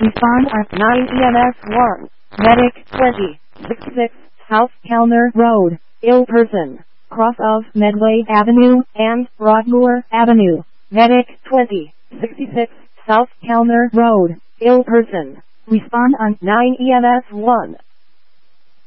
Respond on 9 EMS 1. Medic 20. 66 South Kellner Road. Ill person. Cross of Medway Avenue and Broadmoor Avenue. Medic 20. 66 South Kellner Road. Ill person. Respond on 9 EMS 1.